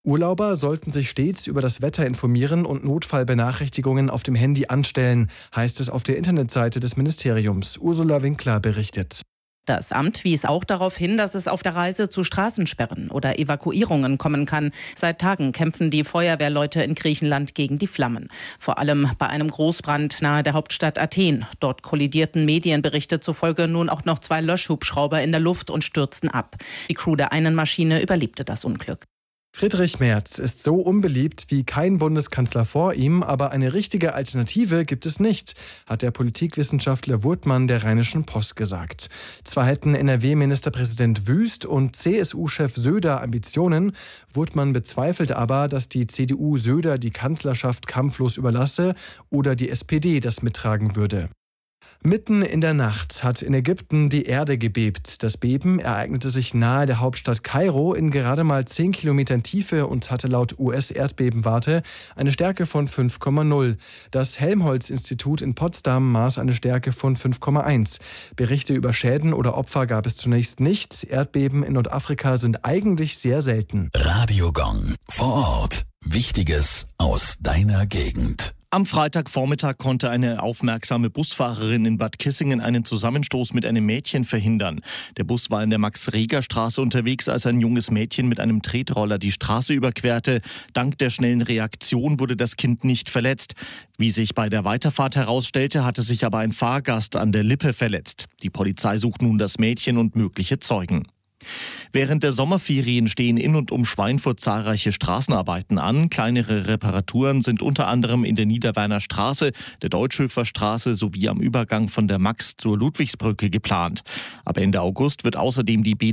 Urlauber sollten sich stets über das Wetter informieren und Notfallbenachrichtigungen auf dem Handy anstellen, heißt es auf der Internetseite des Ministeriums. Ursula Winkler berichtet. Das Amt wies auch darauf hin, dass es auf der Reise zu Straßensperren oder Evakuierungen kommen kann. Seit Tagen kämpfen die Feuerwehrleute in Griechenland gegen die Flammen. Vor allem bei einem Großbrand nahe der Hauptstadt Athen. Dort kollidierten Medienberichte zufolge nun auch noch 2 Löschhubschrauber in der Luft und stürzten ab. Die Crew der einen Maschine überlebte das Unglück. Friedrich Merz ist so unbeliebt wie kein Bundeskanzler vor ihm, aber eine richtige Alternative gibt es nicht, hat der Politikwissenschaftler Wurtmann der Rheinischen Post gesagt. Zwar hätten NRW-Ministerpräsident Wüst und CSU-Chef Söder Ambitionen, Wurtmann bezweifelt aber, dass die CDU Söder die Kanzlerschaft kampflos überlasse oder die SPD das mittragen würde. Mitten in der Nacht hat in Ägypten die Erde gebebt. Das Beben ereignete sich nahe der Hauptstadt Kairo in gerade mal 10 Kilometern Tiefe und hatte laut US-Erdbebenwarte eine Stärke von 5,0. Das Helmholtz-Institut in Potsdam maß eine Stärke von 5,1. Berichte über Schäden oder Opfer gab es zunächst nicht. Erdbeben in Nordafrika sind eigentlich sehr selten. Radio Gong vor Ort. Wichtiges aus deiner Gegend. Am Freitagvormittag konnte eine aufmerksame Busfahrerin in Bad Kissingen einen Zusammenstoß mit einem Mädchen verhindern. Der Bus war in der Max-Reger-Straße unterwegs, als ein junges Mädchen mit einem Tretroller die Straße überquerte. Dank der schnellen Reaktion wurde das Kind nicht verletzt. Wie sich bei der Weiterfahrt herausstellte, hatte sich aber ein Fahrgast an der Lippe verletzt. Die Polizei sucht nun das Mädchen und mögliche Zeugen. Während der Sommerferien stehen in und um Schweinfurt zahlreiche Straßenarbeiten an. Kleinere Reparaturen sind unter anderem in der Niederwerner Straße, der Deutschhöfer Straße sowie am Übergang von der Max zur Ludwigsbrücke geplant. Ab Ende August wird außerdem die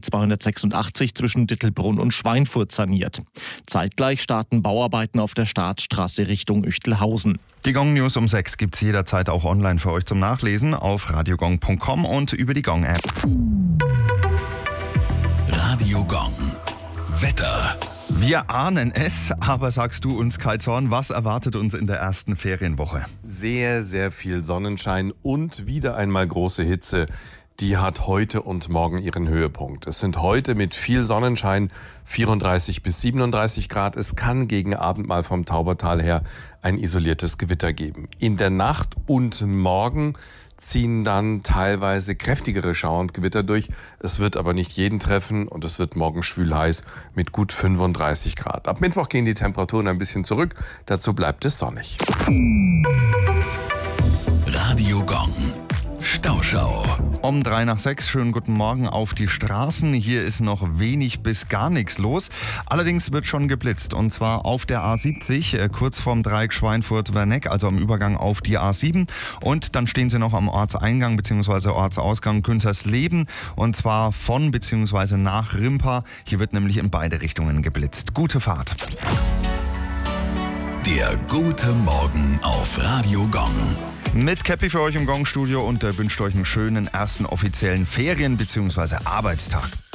B286 zwischen Dittelbrunn und Schweinfurt saniert. Zeitgleich starten Bauarbeiten auf der Staatsstraße Richtung Üchtelhausen. Die Gong News um 6 gibt's jederzeit auch online für euch zum Nachlesen auf radiogong.com und über die Gong App. Radio Gong. Wetter. Wir ahnen es, aber sagst du uns, Kai Zorn, was erwartet uns in der ersten Ferienwoche? Sehr, sehr viel Sonnenschein und wieder einmal große Hitze. Die hat heute und morgen ihren Höhepunkt. Es sind heute mit viel Sonnenschein 34 bis 37 Grad. Es kann gegen Abend mal vom Taubertal her ein isoliertes Gewitter geben. In der Nacht und morgen ziehen dann teilweise kräftigere Schauer und Gewitter durch. Es wird aber nicht jeden treffen und es wird morgen schwül heiß mit gut 35 Grad. Ab Mittwoch gehen die Temperaturen ein bisschen zurück. Dazu bleibt es sonnig. Radio Gong. Stauschau. Um 6:03, schönen guten Morgen auf die Straßen. Hier ist noch wenig bis gar nichts los. Allerdings wird schon geblitzt und zwar auf der A70, kurz vorm Dreieck Schweinfurt-Werneck, also am Übergang auf die A7. Und dann stehen sie noch am Ortseingang bzw. Ortsausgang Güntersleben und zwar von bzw. nach Rimpa. Hier wird nämlich in beide Richtungen geblitzt. Gute Fahrt. Der gute Morgen auf Radio Gong. Mit Käppi für euch im Gong-Studio und wünscht euch einen schönen ersten offiziellen Ferien- bzw. Arbeitstag.